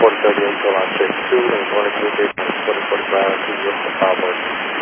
4038 to line 62, and 1 2 8, 2045 to your Pablo.